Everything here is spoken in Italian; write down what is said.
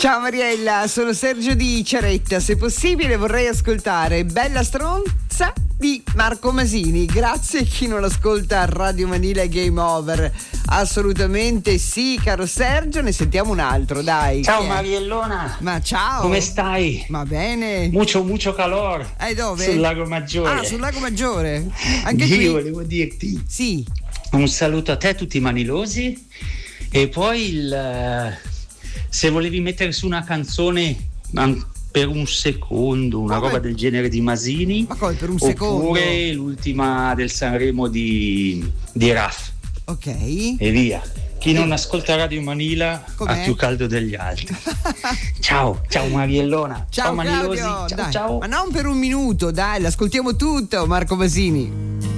Ciao Mariella, sono Sergio di Ceretta. Se possibile vorrei ascoltare Bella stronza di Marco Masini. Grazie a chi non ascolta Radio Manila Game Over. Assolutamente sì, caro Sergio, ne sentiamo un altro, dai. Ciao Mariellona. Ma ciao. Come stai? Va bene. Mucho calor. Dove? Sul Lago Maggiore. Ah, sul Lago Maggiore. Anche io qui. volevo dirti. Sì. Un saluto a te, tutti i manilosi. E poi se volevi mettere su una canzone per un secondo, una roba del genere di Masini. Ma come per un secondo? Oppure l'ultima del Sanremo di Raf. Ok. E via. Chi non ascolta Radio Manila ha più caldo degli altri. Ciao Mariellona. Ciao Manilosi. Claudio. Ciao. Ma non per un minuto, dai, l'ascoltiamo tutto, Marco Masini.